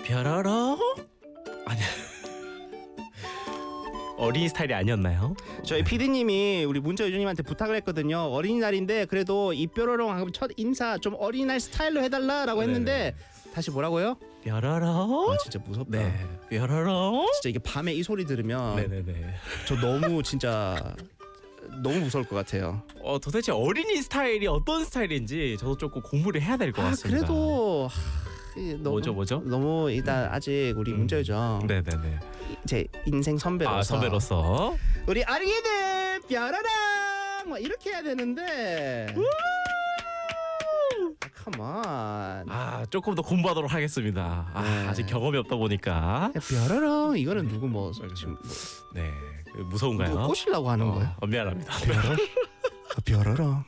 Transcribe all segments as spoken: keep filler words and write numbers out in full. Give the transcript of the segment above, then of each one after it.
뾰로롱? 아니야. 어린이 스타일이 아니었나요? 저희 피디님이 우리 문자 유주님한테 부탁을 했거든요. 어린이날인데 그래도 이 뾰로롱 하고 첫 인사 좀 어린이날 스타일로 해달라라고 했는데 네네. 다시 뭐라고요? 뾰로롱? 아 진짜 무섭다. 네. 뾰로롱? 진짜 이게 밤에 이 소리 들으면 네네네. 저 너무 진짜 너무 무서울 것 같아요. 어 도대체 어린이 스타일이 어떤 스타일인지 저도 조금 공부를 해야 될 것 아, 같습니다. 그래도 너무, 뭐죠 뭐죠? 너무 일단 아직 우리 음. 문자유정 네네네. 제 인생 선배로서 아 선배로서 우리 어린이들 뾰로롱 막 이렇게 해야 되는데 아, 컴온. 아 조금 더 공부하도록 하겠습니다. 아, 네. 아직 경험이 없다 보니까. 뾰로롱 이거는 누구 뭐 지금 뭐, 네 무서운가요? 누구 꼬시려고 하는 어, 거예요? 어, 미안합니다. 뾰로롱.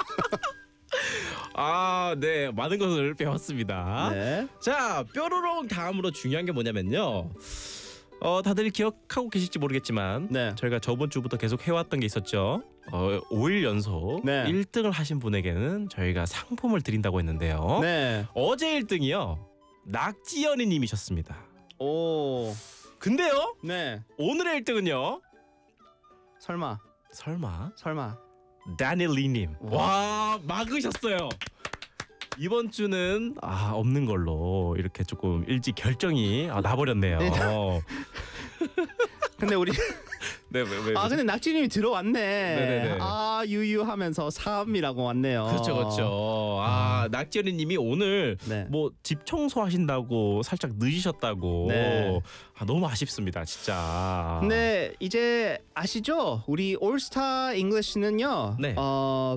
아, 네 많은 것을 배웠습니다. 네. 자, 뾰로롱 다음으로 중요한 게 뭐냐면요. 어, 다들 기억하고 계실지 모르겠지만 네. 저희가 저번 주부터 계속 해왔던 게 있었죠. 어, 오 일 연속 네. 일 등을 하신 분에게는 저희가 상품을 드린다고 했는데요. 네. 어제 일 등이요. 낙지연이님이셨습니다. 오. 근데요. 네. 오늘의 일 등은요. 설마. 설마 설마. 다닐리님. 와 막으셨어요. 이번 주는 아 없는 걸로 이렇게 조금 일찍 결정이 아, 나버렸네요. 네. 어. 근데 우리 네, 왜, 왜, 아 근데 낙지님이 들어왔네. 네네네. 아 유유하면서 삼이라고 왔네요. 그렇죠, 그렇죠. 아 낙지연이님이 오늘 네. 뭐 집 청소하신다고 살짝 늦으셨다고. 네. 아 너무 아쉽습니다, 진짜. 근데 이제 아시죠? 우리 올스타 잉글리시는요. 네. 어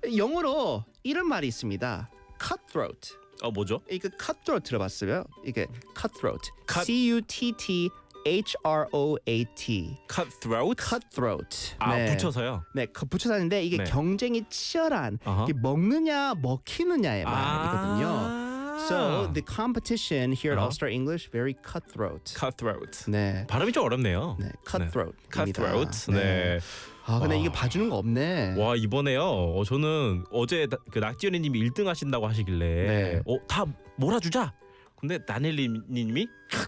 영어로 이런 말이 있습니다. cutthroat. 어 뭐죠? 이거 cutthroat 들어봤어요? 이게 cutthroat. Cut- C U T T H R O A T. Cutthroat. cutthroat. 아 네. 붙여서요. 네, 그 붙여서 하는데 이게 네. 경쟁이 치열한 어허. 이게 먹느냐 먹히느냐의 말이거든요. 아. So the competition here at 어허. All Star English very cutthroat. Cutthroat. 네, 발음이 좀 어렵네요. 네, cutthroat. Cutthroat. 네. 아, 근데 와. 이게 봐주는 거 없네. 와 이번에요. 어, 저는 어제 나, 그 낙지연이님이 일 등 하신다고 하시길래 네. 어다 몰아주자. 근데 나넬리님이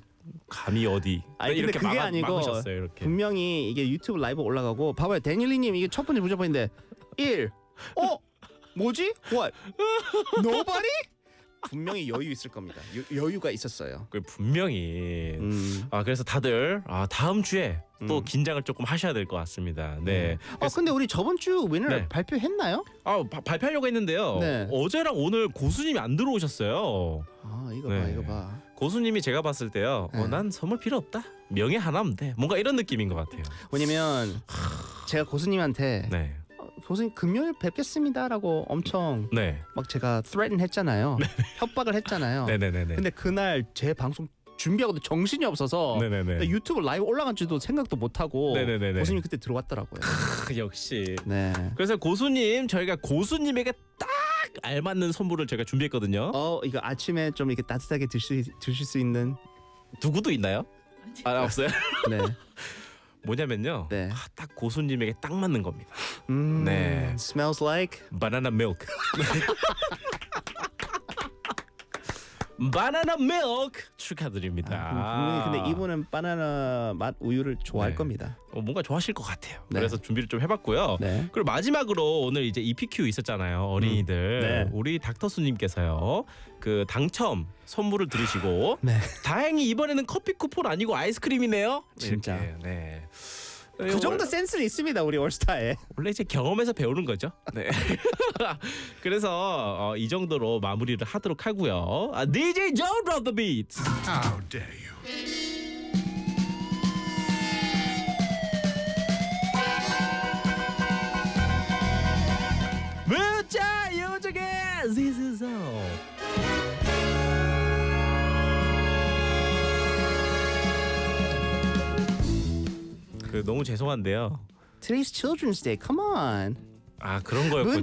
감히 어디? 아니, 근데 이렇게 그게 막아, 아니고 막으셨어요 이렇게. 분명히 이게 유튜브 라이브 올라가고 봐봐요. 데닐리님 이게 첫 번째 무조건인데 일. 어? 뭐지? What? Nobody? 분명히 여유 있을 겁니다. 여, 여유가 있었어요. 그 분명히. 음. 아 그래서 다들 아 다음 주에 또 음. 긴장을 조금 하셔야 될 것 같습니다. 네. 아 근데 우리 저번 주 위너 네. 발표했나요? 아 바, 발표하려고 했는데요. 네. 어제랑 오늘 고수님이 안 들어오셨어요. 아 이거 네. 봐 이거 봐. 고수님이 제가 봤을 때요. 네. 어, 난 선물 필요 없다. 명예 하나면 돼. 뭔가 이런 느낌인 것 같아요. 왜냐면 제가 고수님한테 네. 어, 고수님 금요일 뵙겠습니다라고 엄청 네. 막 제가 threaten 했잖아요. 협박을 했잖아요. 네네네네. 근데 그날 제 방송 준비하고도 정신이 없어서 네네네. 유튜브 라이브 올라간 줄도 생각도 못 하고 네네네네. 고수님 그때 들어왔더라고요. 크, 역시. 네. 그래서 고수님 저희가 고수님에게 딱 알맞는 선물을 저희가 준비했거든요. 어 이거 아침에 좀 이렇게 따뜻하게 드실 드실 수 있는 누구도 있나요? 아 없어요. 네. 뭐냐면요. 네. 아, 딱 고수님에게 딱 맞는 겁니다. 음, 네. Smells like 바나나 밀크. 바나나 밀크 축하드립니다. 아, 분명히 근데 이분은 바나나 맛 우유를 좋아할 네. 겁니다. 어, 뭔가 좋아하실 것 같아요. 네. 그래서 준비를 좀 해봤고요. 네. 그리고 마지막으로 오늘 이제 이피큐 있었잖아요. 어린이들. 음. 네. 우리 닥터수님께서요. 그 당첨 선물을 들으시고 네. 다행히 이번에는 커피 쿠폰 아니고 아이스크림이네요. 진짜. 이렇게, 네. 그 정도 센스는 있습니다 우리 올스타에. 원래 이제 경험에서 배우는 거죠. 네. 그래서 어, 이 정도로 마무리를 하도록 하고요. 아, 디제이 Joe drop the beats. How dare you? 문자 요정의 This is all. 그 너무 죄송한데요. Today's Children's Day. Come on. 아 그런 거였군요.